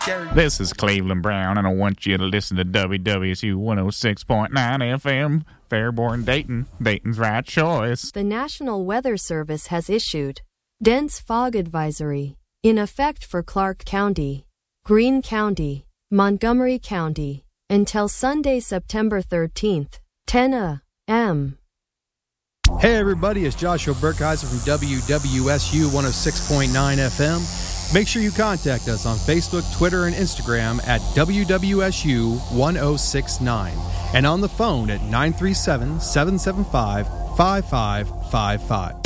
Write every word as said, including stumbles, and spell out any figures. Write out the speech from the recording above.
This is Cleveland Brown, and I want you to listen to W W S U one oh six point nine F M, Fairborn, Dayton, Dayton's right choice. The National Weather Service has issued dense fog advisory in effect for Clark County, Greene County, Montgomery County, until Sunday, September thirteenth, ten a m Hey everybody, it's Joshua Burkheiser from W W S U one oh six point nine F M. Make sure you contact us on Facebook, Twitter, and Instagram at W W S U one oh six nine and on the phone at nine three seven, seven seven five, five five five five.